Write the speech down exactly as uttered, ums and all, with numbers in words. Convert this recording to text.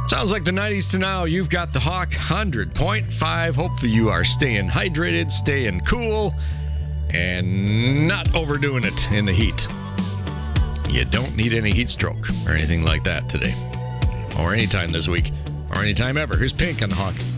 Sounds like the nineties to now. You've got the Hawk one hundred point five. Hopefully you are staying hydrated, staying cool, and not overdoing it in the heat. You don't need any heat stroke or anything like that today, or anytime this week, or anytime ever. Here's Pink on the Hawk.